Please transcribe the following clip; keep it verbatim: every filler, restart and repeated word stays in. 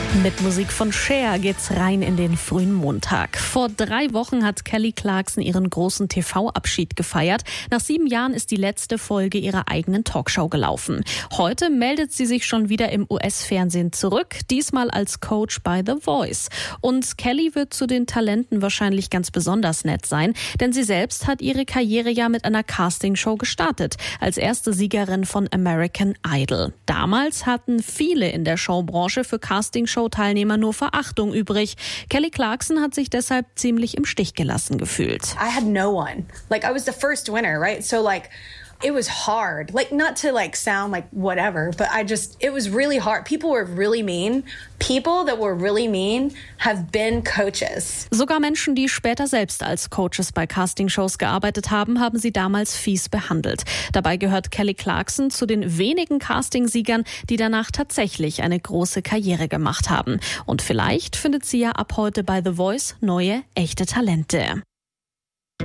Mit Musik von Cher geht's rein in den frühen Montag. Vor drei Wochen hat Kelly Clarkson ihren großen T V-Abschied gefeiert. Nach sieben Jahren ist die letzte Folge ihrer eigenen Talkshow gelaufen. Heute meldet sie sich schon wieder im U S-Fernsehen zurück, diesmal als Coach bei The Voice. Und Kelly wird zu den Talenten wahrscheinlich ganz besonders nett sein, denn sie selbst hat ihre Karriere ja mit einer Castingshow gestartet, als erste Siegerin von American Idol. Damals hatten viele in der Showbranche für Castingshow-Teilnehmer nur Verachtung übrig. Kelly Clarkson hat sich deshalb ziemlich im Stich gelassen gefühlt. I had no one. Like, I was the first winner, right? So, like, it was hard. Like, not to, like, sound like whatever, but I just, it was really hard. People were really mean. People that were really mean have been coaches. Sogar Menschen, die später selbst als Coaches bei Castingshows gearbeitet haben, haben sie damals fies behandelt. Dabei gehört Kelly Clarkson zu den wenigen Castingsiegern, die danach tatsächlich eine große Karriere gemacht haben. Und vielleicht findet sie ja ab heute bei The Voice neue, echte Talente.